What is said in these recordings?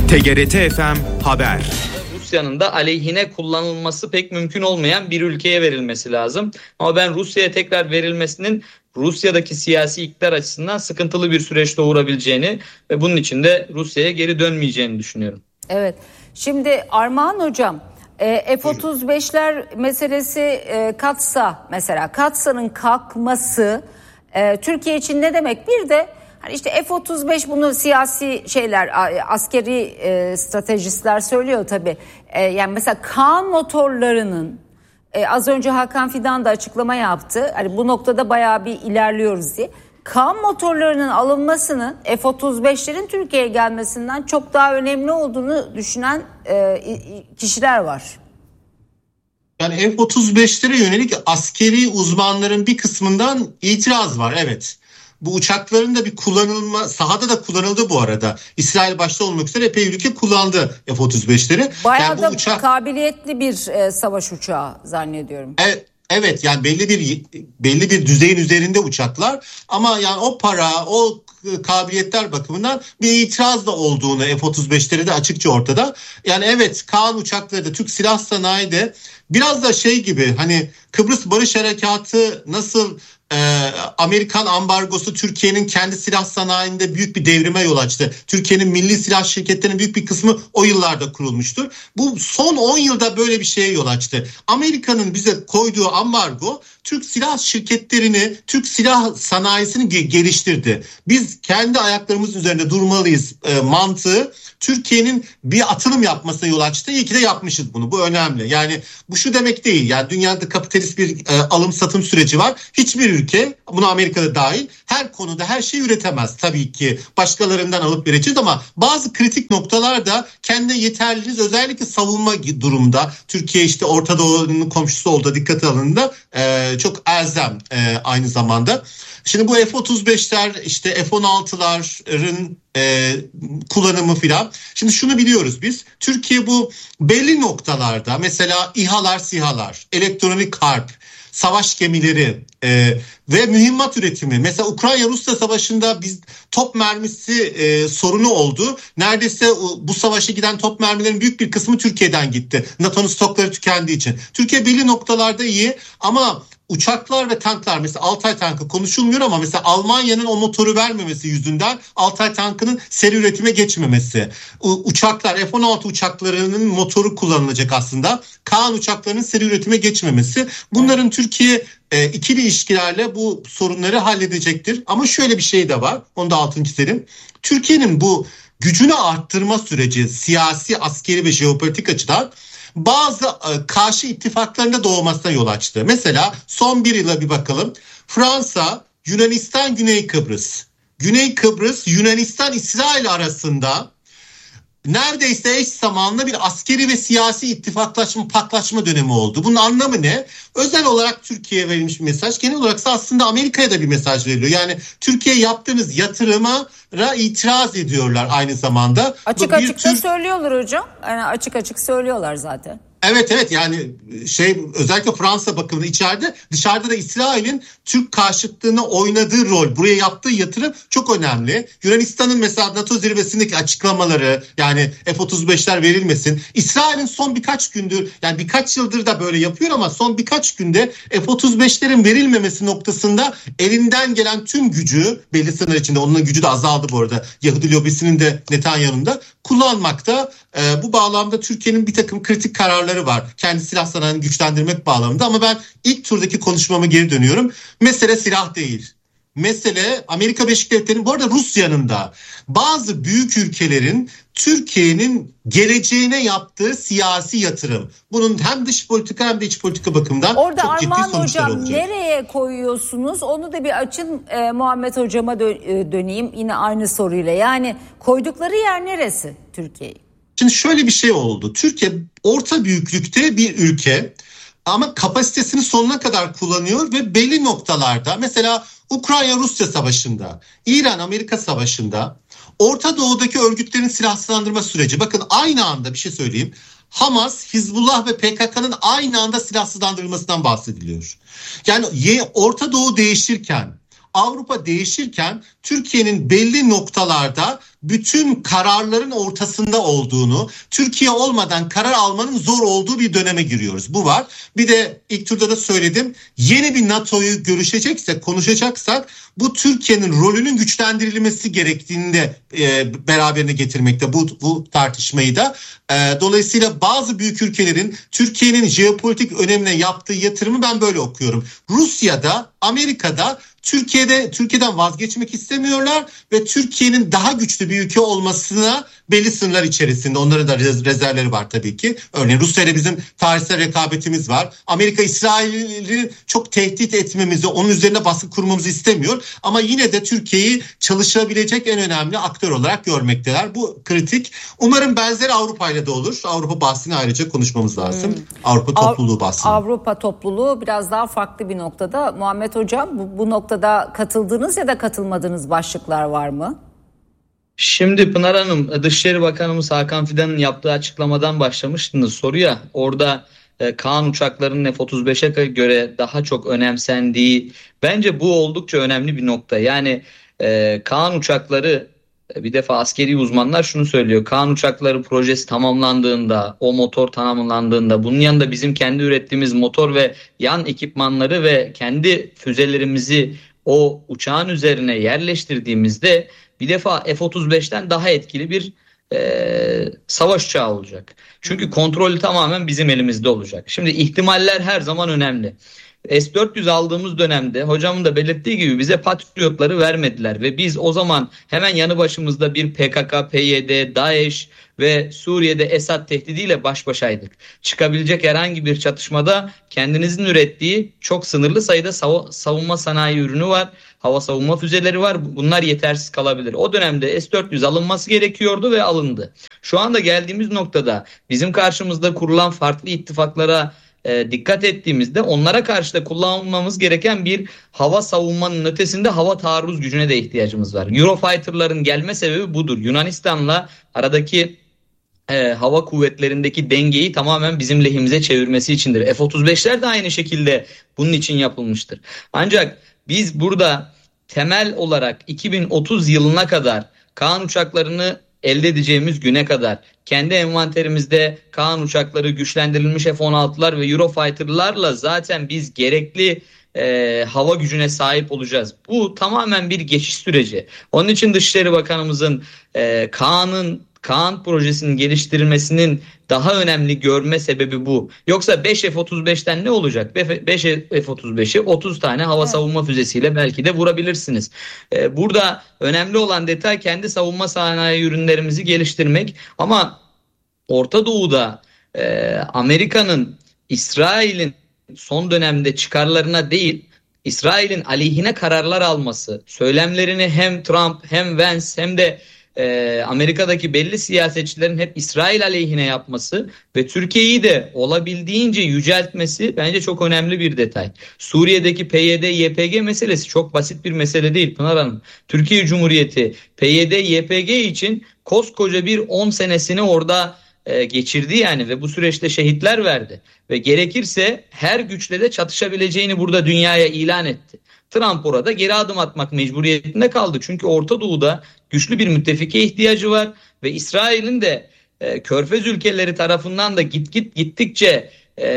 TGRT FM Haber. Rusya'nın da aleyhine kullanılması pek mümkün olmayan bir ülkeye verilmesi lazım. Ama ben Rusya'ya tekrar verilmesinin Rusya'daki siyasi iktidar açısından sıkıntılı bir süreç doğurabileceğini ve bunun için de Rusya'ya geri dönmeyeceğini düşünüyorum. Evet. Şimdi Armağan Hocam, F-35'ler meselesi Katsa mesela. Katsa'nın kalkması Türkiye için ne demek? Bir de hani işte F-35 bunu siyasi şeyler, askeri stratejistler söylüyor tabii. Yani mesela Kaan motorlarının az önce Hakan Fidan da açıklama yaptı. Hani bu noktada bayağı bir ilerliyoruz diye. Kaan motorlarının alınmasının F-35'lerin Türkiye'ye gelmesinden çok daha önemli olduğunu düşünen kişiler var. Yani F-35'lere yönelik askeri uzmanların bir kısmından itiraz var, evet. Bu uçakların da bir kullanılma, sahada da kullanıldı bu arada. İsrail başta olmak üzere epey ülke kullandı F-35'leri. Bayağı yani da kabiliyetli bir savaş uçağı zannediyorum. Evet, yani belli bir düzeyin üzerinde uçaklar ama yani o para, o kabiliyetler bakımından bir itiraz da olduğunu F-35'leri de açıkça ortada. Yani evet, Kaan uçakları da Türk Silah Sanayi de biraz da şey gibi, hani Kıbrıs Barış Harekatı nasıl Amerikan ambargosu Türkiye'nin kendi silah sanayinde büyük bir devrime yol açtı. Türkiye'nin milli silah şirketlerinin büyük bir kısmı o yıllarda kurulmuştur. Bu son 10 yılda böyle bir şeye yol açtı. Amerika'nın bize koyduğu ambargo Türk silah şirketlerini, Türk silah sanayisini geliştirdi. Biz kendi ayaklarımızın üzerinde durmalıyız mantığı Türkiye'nin bir atılım yapmasına yol açtı. İyi ki de yapmışız bunu. Bu önemli. Yani bu şu demek değil. Yani dünyada kapitalist bir alım satım süreci var. Hiçbir ülke, buna Amerika'da dahil, her konuda her şeyi üretemez. Tabii ki başkalarından alıp vereceğiz ama bazı kritik noktalarda kendi yeterliliğiniz, özellikle savunma durumda. Türkiye işte Orta Doğu'nun komşusu olduğu dikkate alındığında çok elzem aynı zamanda. Şimdi bu F-35'ler, işte F-16'ların kullanımı filan. Şimdi şunu biliyoruz biz. Türkiye bu belli noktalarda, mesela İHA'lar, SİHA'lar, elektronik harp, savaş gemileri ve mühimmat üretimi. Mesela Ukrayna-Rusya savaşında biz top mermisi sorunu oldu. Neredeyse bu savaşa giden top mermilerin büyük bir kısmı Türkiye'den gitti. NATO'nun stokları tükendiği için. Türkiye belli noktalarda iyi ama uçaklar ve tanklar, mesela Altay tankı konuşulmuyor ama mesela Almanya'nın o motoru vermemesi yüzünden Altay tankının seri üretime geçmemesi. Uçaklar, F-16 uçaklarının motoru kullanılacak aslında. Kaan uçaklarının seri üretime geçmemesi. Bunların Türkiye ikili ilişkilerle bu sorunları halledecektir. Ama şöyle bir şey de var. Onu da altını çizelim. Türkiye'nin bu gücünü arttırma süreci siyasi, askeri ve jeopolitik açıdan bazı karşı ittifaklarında doğmasına yol açtı. Mesela son bir yıla bir bakalım. Fransa, Yunanistan, Güney Kıbrıs. Güney Kıbrıs, Yunanistan, İsrail arasında neredeyse eş zamanlı bir askeri ve siyasi ittifaklaşma, paklaşma dönemi oldu. Bunun anlamı ne? Özel olarak Türkiye'ye verilmiş bir mesaj. Genel olarak aslında Amerika'ya da bir mesaj veriliyor. Yani Türkiye yaptığınız yatırıma itiraz ediyorlar aynı zamanda. Açık da söylüyorlar hocam. Yani açık söylüyorlar zaten. Evet, yani özellikle Fransa bakımında içeride, dışarıda da İsrail'in Türk karşıtlığına oynadığı rol, buraya yaptığı yatırım çok önemli. Yunanistan'ın mesela NATO zirvesindeki açıklamaları, yani F-35'ler verilmesin. İsrail'in son birkaç gündür, yani birkaç yıldır da böyle yapıyor ama son birkaç günde F-35'lerin verilmemesi noktasında elinden gelen tüm gücü, belli sınır içinde, onun gücü de azaldı bu arada, Yahudi lobisinin de Netanyahu'nun da kullanmakta. Bu bağlamda Türkiye'nin bir takım kritik kararları var. Kendi silah sanayini güçlendirmek bağlamında ama ben ilk turdaki konuşmama geri dönüyorum. Mesele silah değil. Mesele Amerika Birleşik Devletleri'nin, bu arada Rusya'nın da, bazı büyük ülkelerin Türkiye'nin geleceğine yaptığı siyasi yatırım. Bunun hem dış politika hem de iç politika bakımından orada çok ciddi Armağan sonuçlar hocam olacak. Nereye koyuyorsunuz? Onu da bir açın. Muhammed hocama döneyim yine aynı soruyla. Yani koydukları yer neresi Türkiye'yi? Şimdi şöyle bir şey oldu. Türkiye orta büyüklükte bir ülke ama kapasitesini sonuna kadar kullanıyor ve belli noktalarda, mesela Ukrayna-Rusya savaşında, İran-Amerika savaşında, Orta Doğu'daki örgütlerin silahsızlandırma süreci. Bakın aynı anda bir şey söyleyeyim. Hamas, Hizbullah ve PKK'nın aynı anda silahsızlandırılmasından bahsediliyor. Yani Orta Doğu değişirken, Avrupa değişirken Türkiye'nin belli noktalarda bütün kararların ortasında olduğunu, Türkiye olmadan karar almanın zor olduğu bir döneme giriyoruz. Bu var. Bir de ilk turda da söyledim. Yeni bir NATO'yu görüşeceksek, konuşacaksak bu Türkiye'nin rolünün güçlendirilmesi gerektiğini de beraberine getirmekte bu tartışmayı da. Dolayısıyla bazı büyük ülkelerin Türkiye'nin jeopolitik önemine yaptığı yatırımı ben böyle okuyorum. Rusya'da, Amerika'da Türkiye'den vazgeçmek istemiyorlar ve Türkiye'nin daha güçlü bir ülke olmasına belli sınırlar içerisinde. Onların da rezervleri var tabii ki. Örneğin Rusya'yla bizim tarihsel rekabetimiz var. Amerika İsrail'i çok tehdit etmemizi, onun üzerine baskı kurmamızı istemiyor. Ama yine de Türkiye'yi çalışabilecek en önemli aktör olarak görmekteler. Bu kritik. Umarım benzeri Avrupa'yla da olur. Avrupa bahsini ayrıca konuşmamız lazım. Avrupa topluluğu bahsini. Avrupa topluluğu biraz daha farklı bir noktada. Muhammed Hocam bu noktada katıldığınız ya da katılmadığınız başlıklar var mı? Şimdi Pınar Hanım, Dışişleri Bakanımız Hakan Fidan'ın yaptığı açıklamadan başlamıştınız soruya. Orada Kaan uçaklarının F-35'e göre daha çok önemsendiği, bence bu oldukça önemli bir nokta. Yani Kaan uçakları, bir defa askeri uzmanlar şunu söylüyor. Kaan uçakları projesi tamamlandığında, o motor tamamlandığında, bunun yanında bizim kendi ürettiğimiz motor ve yan ekipmanları ve kendi füzelerimizi o uçağın üzerine yerleştirdiğimizde bir defa F-35'ten daha etkili bir savaş uçağı olacak. Çünkü kontrolü tamamen bizim elimizde olacak. Şimdi ihtimaller her zaman önemli. S-400 aldığımız dönemde hocamın da belirttiği gibi bize Patriotları vermediler ve biz o zaman hemen yanı başımızda bir PKK, PYD, DAEŞ ve Suriye'de Esad tehdidiyle baş başaydık. Çıkabilecek herhangi bir çatışmada kendinizin ürettiği çok sınırlı sayıda savunma sanayi ürünü var. Hava savunma füzeleri var. Bunlar yetersiz kalabilir. O dönemde S-400 alınması gerekiyordu ve alındı. Şu anda geldiğimiz noktada bizim karşımızda kurulan farklı ittifaklara dikkat ettiğimizde onlara karşı da kullanmamız gereken bir hava savunmanın ötesinde hava taarruz gücüne de ihtiyacımız var. Eurofighter'ların gelme sebebi budur. Yunanistan'la aradaki hava kuvvetlerindeki dengeyi tamamen bizim lehimize çevirmesi içindir. F-35'ler de aynı şekilde bunun için yapılmıştır. Ancak biz burada temel olarak 2030 yılına kadar Kaan uçaklarını elde edeceğimiz güne kadar kendi envanterimizde Kaan uçakları, güçlendirilmiş F-16'lar ve Eurofighter'larla zaten biz gerekli hava gücüne sahip olacağız. Bu tamamen bir geçiş süreci. Onun için Dışişleri Bakanımızın Kaan projesinin geliştirilmesinin daha önemli görme sebebi bu. Yoksa 5 F-35'ten ne olacak? 5 F-35'i 30 tane hava savunma füzesiyle belki de vurabilirsiniz. Burada önemli olan detay kendi savunma sanayi ürünlerimizi geliştirmek. Ama Orta Doğu'da Amerika'nın İsrail'in son dönemde çıkarlarına değil, İsrail'in aleyhine kararlar alması, söylemlerini hem Trump hem Vance hem de Amerika'daki belli siyasetçilerin hep İsrail aleyhine yapması ve Türkiye'yi de olabildiğince yüceltmesi bence çok önemli bir detay. Suriye'deki PYD, YPG meselesi çok basit bir mesele değil Pınar Hanım. Türkiye Cumhuriyeti PYD, YPG için koskoca bir 10 senesini orada geçirdi yani ve bu süreçte şehitler verdi ve gerekirse her güçle de çatışabileceğini burada dünyaya ilan etti. Trump orada geri adım atmak mecburiyetinde kaldı. Çünkü Orta Doğu'da güçlü bir müttefike ihtiyacı var ve İsrail'in de Körfez ülkeleri tarafından da gittikçe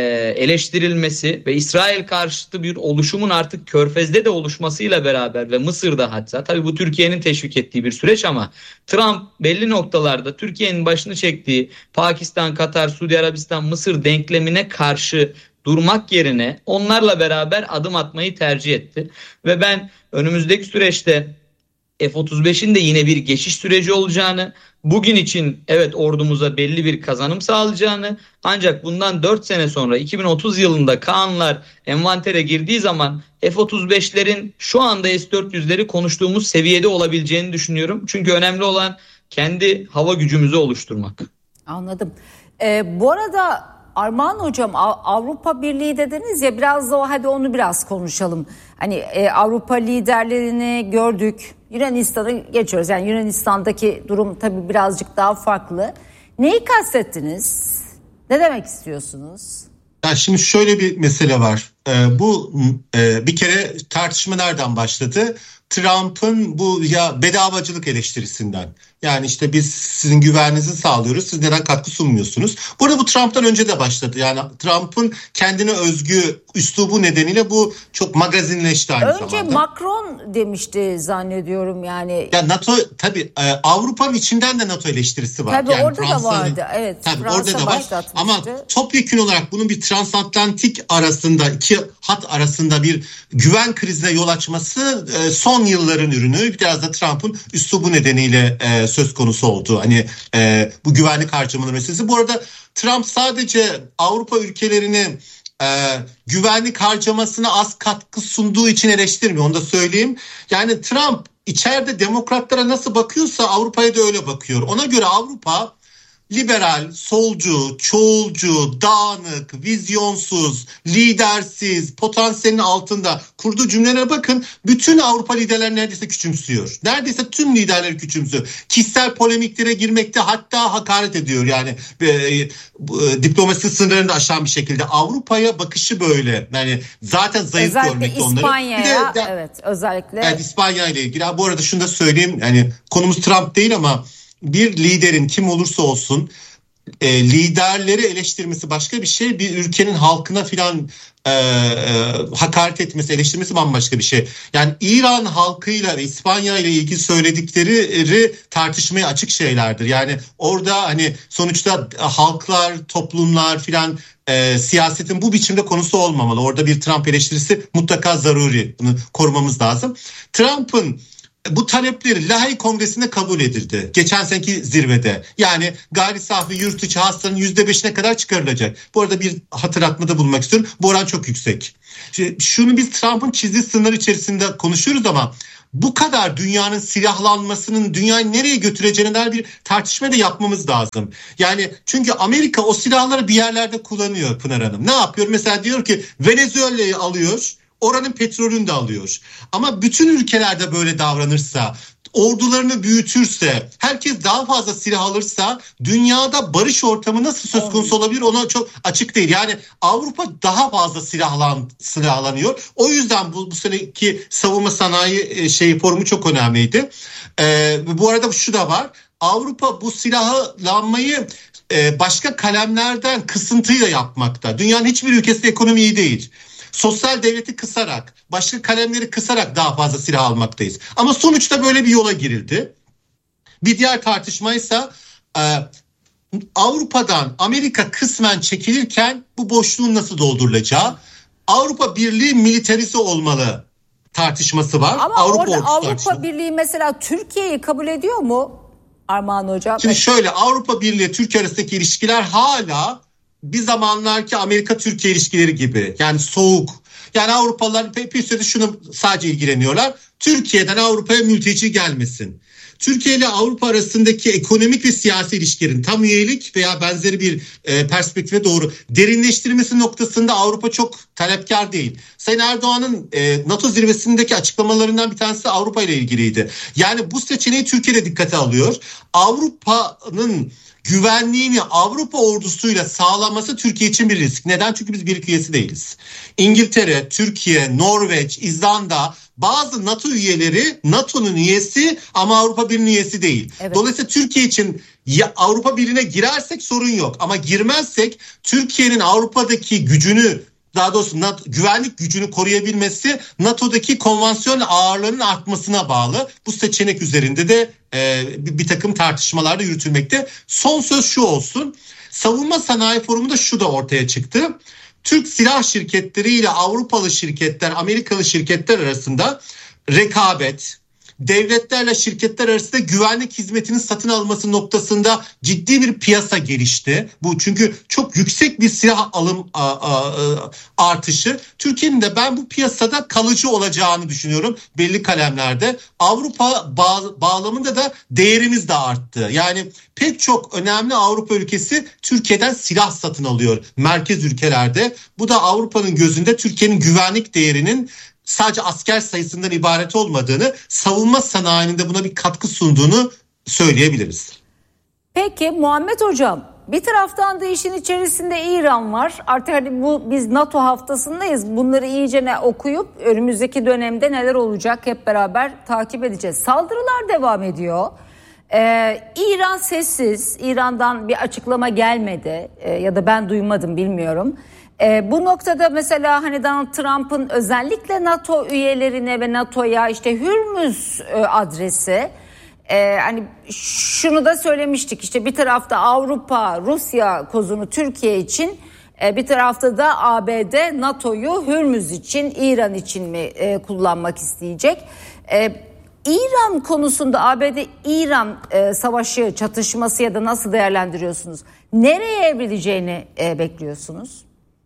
eleştirilmesi ve İsrail karşıtı bir oluşumun artık Körfez'de de oluşmasıyla beraber ve Mısır'da hatta tabii bu Türkiye'nin teşvik ettiği bir süreç ama Trump belli noktalarda Türkiye'nin başını çektiği Pakistan, Katar, Suudi Arabistan, Mısır denklemine karşı durmak yerine onlarla beraber adım atmayı tercih etti. Ve ben önümüzdeki süreçte F-35'in de yine bir geçiş süreci olacağını, bugün için evet ordumuza belli bir kazanım sağlayacağını ancak bundan 4 sene sonra 2030 yılında Kaanlar envantere girdiği zaman F-35'lerin şu anda S-400'leri konuştuğumuz seviyede olabileceğini düşünüyorum. Çünkü önemli olan kendi hava gücümüzü oluşturmak. Anladım. Bu arada Armağan Hocam Avrupa Birliği dediniz ya biraz da hadi onu biraz konuşalım. Hani Avrupa liderlerini gördük. Yunanistan'ı geçiyoruz. Yani Yunanistan'daki durum tabii birazcık daha farklı. Neyi kastettiniz? Ne demek istiyorsunuz? Yani şimdi şöyle bir mesele var. bu bir kere tartışma nereden başladı? Trump'ın bu bedavacılık eleştirisinden. Yani işte biz sizin güveninizi sağlıyoruz, siz neden katkı sunmuyorsunuz? Burada bu Trump'tan önce de başladı. Yani Trump'ın kendine özgü üslubu nedeniyle bu çok magazinleşti aynı zamanda. Önce Macron demişti zannediyorum yani. Ya NATO tabii Avrupa'nın içinden de NATO eleştirisi var. Tabii yani orada da vardı. Evet. Tabii orada da var. Ama topyekün olarak bunun bir transatlantik arasında, iki hat arasında bir güven krizine yol açması son yılların ürünü. Biraz da Trump'ın üslubu nedeniyle söz konusu oldu. Hani bu güvenlik harcamaları meselesi. Bu arada Trump sadece Avrupa ülkelerini güvenlik harcamasına az katkı sunduğu için eleştirmiyor. Onu da söyleyeyim. Yani Trump içeride demokratlara nasıl bakıyorsa Avrupa'ya da öyle bakıyor. Ona göre Avrupa liberal, solcu, çoğulcu, dağınık, vizyonsuz, lidersiz, potansiyelin altında kurduğu cümlelere bakın. Bütün Avrupa liderleri neredeyse küçümsüyor. Neredeyse tüm liderleri küçümsüyor. Kişisel polemiklere girmekte, hatta hakaret ediyor. Yani diplomasi sınırlarını da aşan bir şekilde. Avrupa'ya bakışı böyle. Yani zaten zayıf görmekte onları. İspanya'ya, evet, özellikle. Evet, İspanya ile ilgili. Bu arada şunu da söyleyeyim. Yani konumuz Trump değil ama bir liderin kim olursa olsun liderleri eleştirmesi başka bir şey. Bir ülkenin halkına filan hakaret etmesi, eleştirmesi bambaşka bir şey. Yani İran halkıyla ve İspanya ile ilgili söyledikleri tartışmaya açık şeylerdir. Yani orada hani sonuçta halklar, toplumlar filan siyasetin bu biçimde konusu olmamalı. Orada bir Trump eleştirisi mutlaka zaruri. Bunu korumamız lazım. Trump'ın bu talepleri Lahey Kongresi'nde kabul edildi. Geçen seneki zirvede. Yani gayri safi yurt içi hasılanın %5'ine kadar çıkarılacak. Bu arada bir hatırlatmada bulunmak istiyorum. Bu oran çok yüksek. Şunu biz Trump'ın çizdiği sınırlar içerisinde konuşuyoruz ama bu kadar dünyanın silahlanmasının dünyayı nereye götüreceğine dair bir tartışma da yapmamız lazım. Yani çünkü Amerika o silahları bir yerlerde kullanıyor Pınar Hanım. Ne yapıyor? Mesela diyor ki Venezuela'yı alıyor. Oranın petrolünü de alıyor. Ama bütün ülkelerde böyle davranırsa, ordularını büyütürse, herkes daha fazla silah alırsa dünyada barış ortamı nasıl söz konusu olabilir ona çok açık değil. Yani Avrupa daha fazla silahlanıyor. O yüzden bu seneki savunma sanayi forumu çok önemliydi. Bu arada şu da var. Avrupa bu silahlanmayı başka kalemlerden kısıntıyla yapmakta. Dünyanın hiçbir ülkesinde ekonomi iyi değil. Sosyal devleti kısarak, başka kalemleri kısarak daha fazla silah almaktayız. Ama sonuçta böyle bir yola girildi. Bir diğer tartışmaysa Avrupa'dan Amerika kısmen çekilirken bu boşluğun nasıl doldurulacağı. Avrupa Birliği militarize olmalı tartışması var. Ama orada Avrupa Birliği mesela Türkiye'yi kabul ediyor mu Armağan Hocam? Şimdi şöyle, Avrupa Birliği Türkiye arasındaki ilişkiler hala bir zamanlarki Amerika-Türkiye ilişkileri gibi, yani soğuk. Yani Avrupalılar bir süredir şunu sadece ilgileniyorlar. Türkiye'den Avrupa'ya mülteci gelmesin. Türkiye ile Avrupa arasındaki ekonomik ve siyasi ilişkilerin tam üyelik veya benzeri bir perspektife doğru derinleştirilmesi noktasında Avrupa çok talepkar değil. Sayın Erdoğan'ın NATO zirvesindeki açıklamalarından bir tanesi Avrupa ile ilgiliydi. Yani bu seçeneği Türkiye'de dikkate alıyor. Avrupa'nın güvenliğini Avrupa ordusuyla sağlaması Türkiye için bir risk. Neden? Çünkü biz birlik üyesi değiliz. İngiltere, Türkiye, Norveç, İzlanda, bazı NATO üyeleri NATO'nun üyesi ama Avrupa Birliği'nin üyesi değil. Evet. Dolayısıyla Türkiye için Avrupa Birliği'ne girersek sorun yok. Ama girmezsek Türkiye'nin Avrupa'daki gücünü, daha doğrusu güvenlik gücünü koruyabilmesi NATO'daki konvansiyon ağırlığının artmasına bağlı. Bu seçenek üzerinde de bir takım tartışmalar da yürütülmekte. Son söz şu olsun. Savunma Sanayi Forumu'nda şu da ortaya çıktı. Türk silah şirketleri ile Avrupalı şirketler, Amerikalı şirketler arasında rekabet, devletlerle şirketler arasında güvenlik hizmetinin satın alması noktasında ciddi bir piyasa gelişti. Bu çünkü çok yüksek bir silah alım artışı. Türkiye'nin de ben bu piyasada kalıcı olacağını düşünüyorum belli kalemlerde. Avrupa bağlamında da değerimiz de arttı. Yani pek çok önemli Avrupa ülkesi Türkiye'den silah satın alıyor merkez ülkelerde. Bu da Avrupa'nın gözünde Türkiye'nin güvenlik değerinin sadece asker sayısından ibaret olmadığını, savunma sanayinin de buna bir katkı sunduğunu söyleyebiliriz. Peki Muhammed Hocam, Bir taraftan da işin içerisinde İran var. Artık hani biz NATO haftasındayız. Bunları iyicene okuyup önümüzdeki dönemde neler olacak hep beraber takip edeceğiz. Saldırılar devam ediyor. İran sessiz. İran'dan bir açıklama gelmedi ya da ben duymadım, bilmiyorum. Bu noktada mesela hani Donald Trump'ın özellikle NATO üyelerine ve NATO'ya işte Hürmüz adresi, hani şunu da söylemiştik, işte bir tarafta Avrupa Rusya kozunu Türkiye için, bir tarafta da ABD NATO'yu Hürmüz için, İran için mi kullanmak isteyecek? İran konusunda ABD-İran savaşı, çatışması ya da nasıl değerlendiriyorsunuz? Nereye evrileceğini bekliyorsunuz?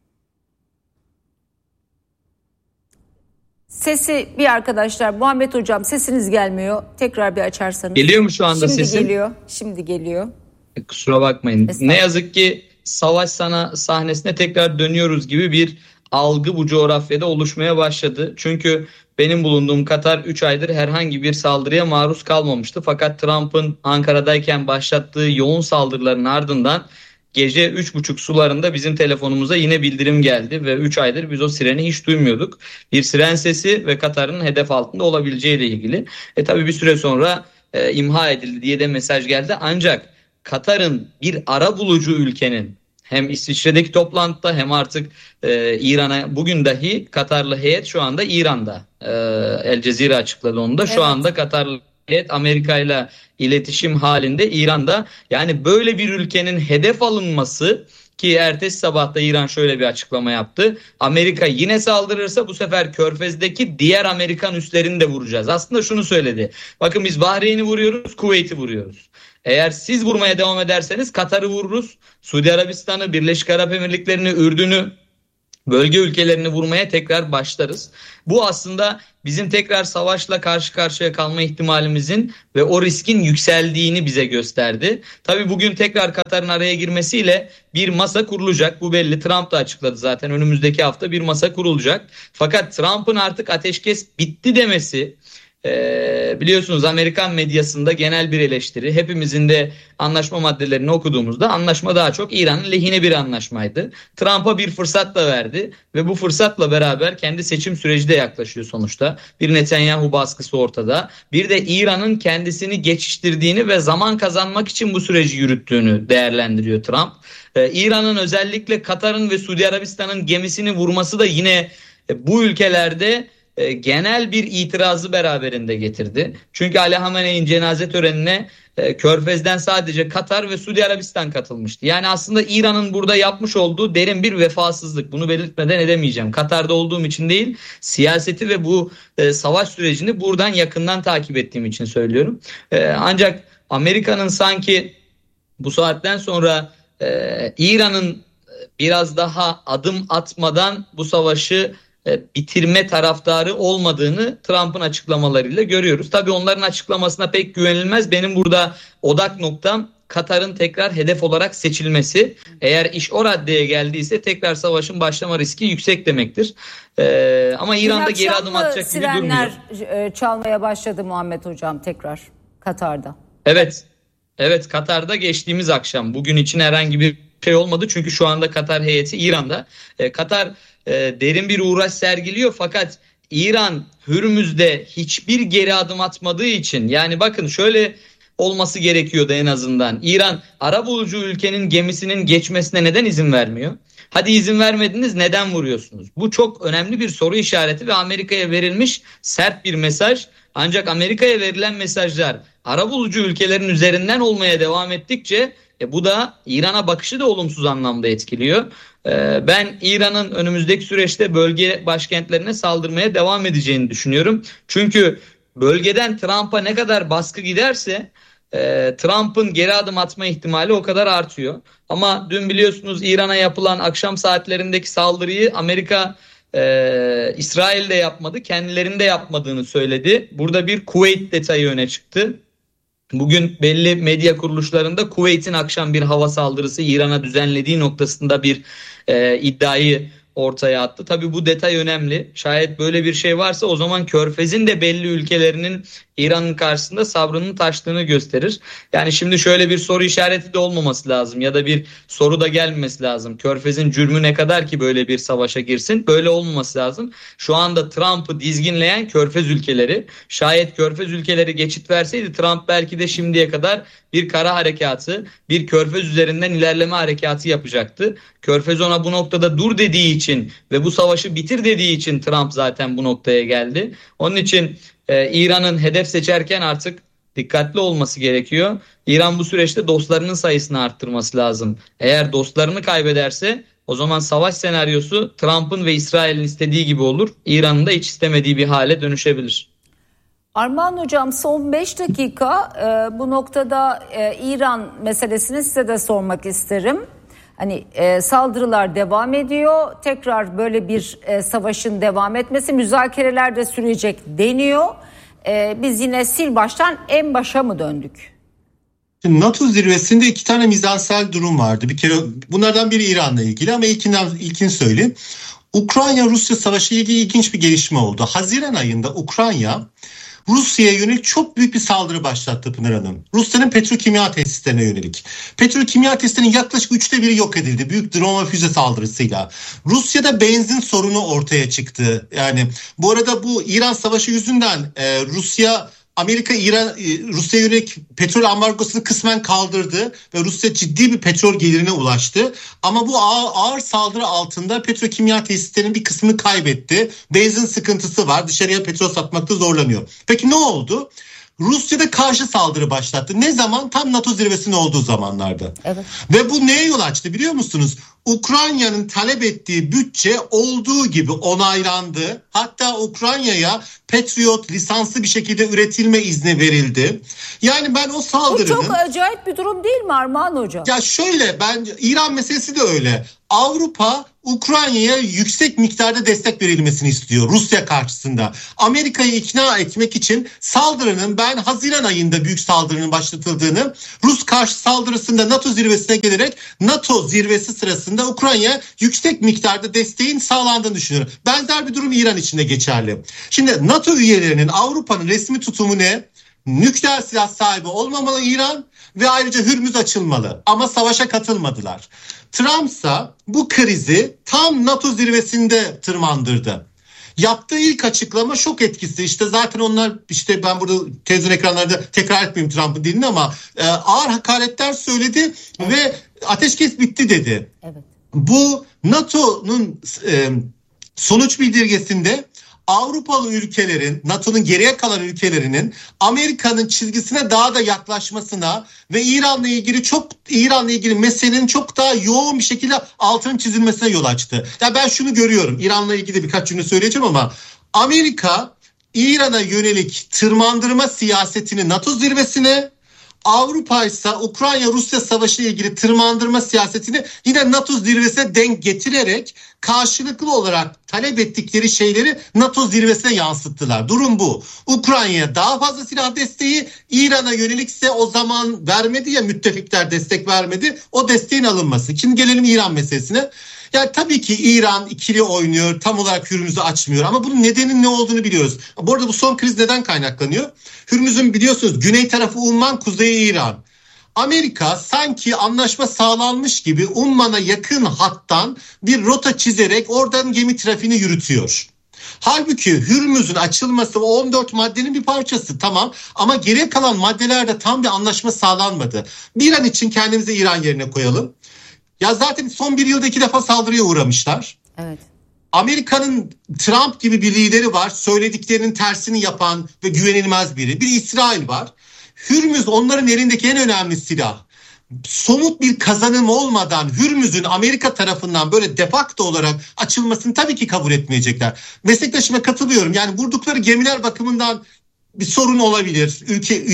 Sesi bir arkadaşlar, Muhammed Hocam sesiniz gelmiyor. Tekrar bir açarsanız. Geliyor mu şu anda sesim? Şimdi geliyor. Kusura bakmayın. Ne yazık ki savaş sahnesine tekrar dönüyoruz gibi bir algı bu coğrafyada oluşmaya başladı. Çünkü benim bulunduğum Katar 3 aydır herhangi bir saldırıya maruz kalmamıştı. Fakat Trump'ın Ankara'dayken başlattığı yoğun saldırıların ardından gece 3.30 sularında bizim telefonumuza yine bildirim geldi ve 3 aydır biz o sireni hiç duymuyorduk. Bir siren sesi ve Katar'ın hedef altında olabileceğiyle ilgili. Tabii bir süre sonra imha edildi diye de mesaj geldi. Ancak Katar'ın bir ara bulucu ülkenin hem İsviçre'deki toplantıda hem artık İran'a, bugün dahi Katarlı heyet şu anda İran'da. El Cezire açıkladı onu da. Şu anda Katarlı heyet Amerika ile iletişim halinde İran'da. Yani böyle bir ülkenin hedef alınması, ki ertesi sabah da İran şöyle bir açıklama yaptı. Amerika yine saldırırsa bu sefer Körfez'deki diğer Amerikan üslerini de vuracağız. Aslında şunu söyledi. Bakın biz Bahreyn'i vuruyoruz, Kuveyt'i vuruyoruz. Eğer siz vurmaya devam ederseniz Katar'ı vururuz. Suudi Arabistan'ı, Birleşik Arap Emirlikleri'ni, Ürdün'ü, bölge ülkelerini vurmaya tekrar başlarız. Bu aslında bizim tekrar savaşla karşı karşıya kalma ihtimalimizin ve o riskin yükseldiğini bize gösterdi. Tabii bugün tekrar Katar'ın araya girmesiyle bir masa kurulacak. Bu belli. Trump da açıkladı zaten. Önümüzdeki hafta bir masa kurulacak. Fakat Trump'ın artık ateşkes bitti demesi, biliyorsunuz Amerikan medyasında genel bir eleştiri. Hepimizin de anlaşma maddelerini okuduğumuzda anlaşma daha çok İran'ın lehine bir anlaşmaydı. Trump'a bir fırsat da verdi ve bu fırsatla beraber kendi seçim süreci de yaklaşıyor sonuçta. Bir Netanyahu baskısı ortada. Bir de İran'ın kendisini geçiştirdiğini ve zaman kazanmak için bu süreci yürüttüğünü değerlendiriyor Trump. İran'ın özellikle Katar'ın ve Suudi Arabistan'ın gemisini vurması da yine bu ülkelerde genel bir itirazı beraberinde getirdi. Çünkü Ali Hamenei'nin cenaze törenine Körfez'den sadece Katar ve Suudi Arabistan katılmıştı. Yani aslında İran'ın burada yapmış olduğu derin bir vefasızlık. Bunu belirtmeden edemeyeceğim. Katar'da olduğum için değil, siyaseti ve bu savaş sürecini buradan yakından takip ettiğim için söylüyorum. Ancak Amerika'nın sanki bu saatten sonra İran'ın biraz daha adım atmadan bu savaşı bitirme taraftarı olmadığını Trump'ın açıklamalarıyla görüyoruz. Tabii onların açıklamasına pek güvenilmez. Benim burada odak noktam Katar'ın tekrar hedef olarak seçilmesi. Eğer iş o raddeye geldiyse tekrar savaşın başlama riski yüksek demektir. Ama İran'da geri adım atacak gibi durmuyor. Sirenler çalmaya başladı Muhammed Hocam tekrar Katar'da. Evet, Katar'da geçtiğimiz akşam, bugün için herhangi bir şey olmadı. Çünkü şu anda Katar heyeti İran'da. Katar derin bir uğraş sergiliyor fakat İran Hürmüz'de hiçbir geri adım atmadığı için, yani bakın şöyle olması gerekiyordu en azından. İran arabulucu ülkenin gemisinin geçmesine neden izin vermiyor? Hadi izin vermediniz, neden vuruyorsunuz? Bu çok önemli bir soru işareti ve Amerika'ya verilmiş sert bir mesaj. Ancak Amerika'ya verilen mesajlar arabulucu ülkelerin üzerinden olmaya devam ettikçe bu da İran'a bakışı da olumsuz anlamda etkiliyor. Ben İran'ın önümüzdeki süreçte bölge başkentlerine saldırmaya devam edeceğini düşünüyorum. Çünkü bölgeden Trump'a ne kadar baskı giderse Trump'ın geri adım atma ihtimali o kadar artıyor. Ama dün biliyorsunuz İran'a yapılan akşam saatlerindeki saldırıyı Amerika İsrail'de yapmadı, kendilerinde yapmadığını söyledi. Burada bir Kuveyt detayı öne çıktı. Bugün belli medya kuruluşlarında Kuveyt'in akşam bir hava saldırısı İran'a düzenlediği noktasında bir iddiayı ortaya attı. Tabii bu detay önemli. Şayet böyle bir şey varsa o zaman Körfez'in de belli ülkelerinin İran'ın karşısında sabrının taştığını gösterir. Yani şimdi şöyle bir soru işareti de olmaması lazım ya da bir soru da gelmemesi lazım. Körfez'in cürmü ne kadar ki böyle bir savaşa girsin? Böyle olmaması lazım. Şu anda Trump'ı dizginleyen Körfez ülkeleri. Şayet Körfez ülkeleri geçit verseydi Trump belki de şimdiye kadar bir kara harekatı, bir Körfez üzerinden ilerleme harekatı yapacaktı. Körfez ona bu noktada dur dediği için ve bu savaşı bitir dediği için Trump zaten bu noktaya geldi. Onun için İran'ın hedef seçerken artık dikkatli olması gerekiyor. İran bu süreçte dostlarının sayısını arttırması lazım. Eğer dostlarını kaybederse o zaman savaş senaryosu Trump'ın ve İsrail'in istediği gibi olur. İran'ın da hiç istemediği bir hale dönüşebilir. Armağan Hocam, son 5 dakika bu noktada İran meselesini size de sormak isterim. Hani saldırılar devam ediyor. Tekrar böyle bir savaşın devam etmesi, müzakereler de sürecek deniyor. Biz yine sil baştan en başa mı döndük? Şimdi NATO zirvesinde 2 tane mizansel durum vardı. Bir kere bunlardan biri İran'la ilgili ama ilkini söyleyeyim. Ukrayna-Rusya savaşı ile ilgili ilginç bir gelişme oldu. Haziran ayında Ukrayna Rusya'ya yönelik çok büyük bir saldırı başlattı Pınar Hanım. Rusya'nın petrokimya tesislerine yönelik. Petrokimya tesislerinin yaklaşık 1/3 yok edildi. Büyük drone ve füze saldırısıyla. Rusya'da benzin sorunu ortaya çıktı. Yani bu arada bu İran savaşı yüzünden Amerika Rusya'ya yönelik petrol ambargosunu kısmen kaldırdı ve Rusya ciddi bir petrol gelirine ulaştı. Ama bu ağır saldırı altında petrokimya tesislerinin bir kısmını kaybetti. Benzin sıkıntısı var. Dışarıya petrol satmakta zorlanıyor. Peki ne oldu? Rusya'da karşı saldırı başlattı. Ne zaman? Tam NATO zirvesinin olduğu zamanlarda. Evet. Ve bu neye yol açtı biliyor musunuz? Ukrayna'nın talep ettiği bütçe olduğu gibi onaylandı. Hatta Ukrayna'ya Patriot lisanslı bir şekilde üretilme izni verildi. Yani ben o saldırının... Bu çok acayip bir durum değil mi Armağan Hocam? Ya şöyle, bence İran meselesi de öyle. Avrupa Ukrayna'ya yüksek miktarda destek verilmesini istiyor Rusya karşısında. Amerika'yı ikna etmek için saldırının, ben Haziran ayında büyük saldırının başlatıldığını, Rus karşı saldırısında NATO zirvesine gelerek NATO zirvesi sırasında Ukrayna'ya yüksek miktarda desteğin sağlandığını düşünüyorum. Benzer bir durum İran için de geçerli. Şimdi NATO üyelerinin, Avrupa'nın resmi tutumu ne? Nükleer silah sahibi olmamalı İran ve ayrıca Hürmüz açılmalı. Ama savaşa katılmadılar. Trump'sa bu krizi tam NATO zirvesinde tırmandırdı. Yaptığı ilk açıklama şok etkisi. İşte zaten onlar, işte ben burada televizyon ekranlarında tekrar etmeyeyim Trump'ın dilini ama ağır hakaretler söyledi ve ateşkes bitti dedi. Evet. Bu NATO'nun sonuç bildirgesinde Avrupalı ülkelerin, NATO'nun geriye kalan ülkelerinin Amerika'nın çizgisine daha da yaklaşmasına ve İran'la ilgili meselenin çok daha yoğun bir şekilde altının çizilmesine yol açtı. Ya ben şunu görüyorum. İran'la ilgili birkaç cümle söyleyeceğim ama Amerika İran'a yönelik tırmandırma siyasetini NATO zirvesine, Avrupa ise Ukrayna-Rusya savaşı ile ilgili tırmandırma siyasetini yine NATO zirvesine denk getirerek karşılıklı olarak talep ettikleri şeyleri NATO zirvesine yansıttılar. Durum bu. Ukrayna'ya daha fazla silah desteği, İran'a yönelikse o zaman vermedi ya, müttefikler destek vermedi. O desteğin alınması. Şimdi gelelim İran meselesine. Yani tabii ki İran ikili oynuyor, tam olarak Hürmüz'ü açmıyor ama bunun nedenin ne olduğunu biliyoruz. Bu arada bu son kriz neden kaynaklanıyor? Hürmüz'ün biliyorsunuz güney tarafı Umman, kuzeyi İran. Amerika sanki anlaşma sağlanmış gibi Umman'a yakın hattan bir rota çizerek oradan gemi trafiğini yürütüyor. Halbuki Hürmüz'ün açılması o 14 maddenin bir parçası, tamam, ama geriye kalan maddelerde tam bir anlaşma sağlanmadı. Bir an için kendimizi İran yerine koyalım. Ya zaten son bir yılda 2 defa saldırıya uğramışlar. Evet. Amerika'nın Trump gibi bir lideri var. Söylediklerinin tersini yapan ve güvenilmez biri. Bir İsrail var. Hürmüz onların elindeki en önemli silah. Somut bir kazanım olmadan Hürmüz'ün Amerika tarafından böyle defakto olarak açılmasını tabii ki kabul etmeyecekler. Meslektaşıma katılıyorum. Yani vurdukları gemiler bakımından bir sorun olabilir.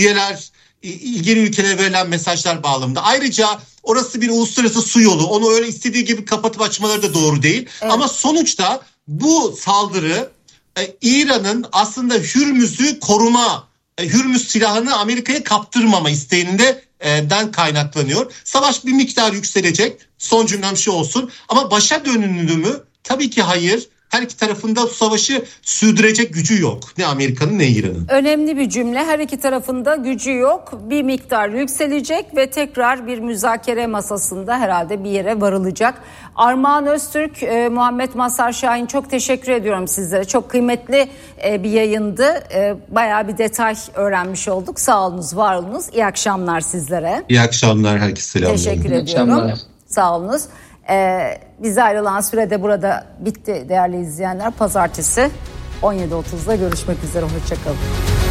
İlgili ülkelere verilen mesajlar bağlamında. Ayrıca orası bir uluslararası su yolu. Onu öyle istediği gibi kapatıp açmaları da doğru değil. Evet. Ama sonuçta bu saldırı İran'ın aslında Hürmüz'ü koruma, Hürmüz silahını Amerika'ya kaptırmama isteğinden kaynaklanıyor. Savaş bir miktar yükselecek. Son cümlem şu olsun. Ama başa dönülümü Tabii ki hayır. Her iki tarafında bu savaşı sürdürecek gücü yok. Ne Amerika'nın ne İran'ın. Önemli bir cümle. Her iki tarafında gücü yok. Bir miktar yükselecek ve tekrar bir müzakere masasında herhalde bir yere varılacak. Armağan Öztürk, Muhammed Mazhar Şahin, çok teşekkür ediyorum sizlere. Çok kıymetli bir yayındı. Bayağı bir detay öğrenmiş olduk. Sağ olunuz, var olunuz. İyi akşamlar sizlere. İyi akşamlar, herkese selamlar. Teşekkür ediyorum. Sağ olunuz. Bize ayrılan sürede burada bitti değerli izleyenler. Pazartesi 17.30'da görüşmek üzere. Hoşçakalın.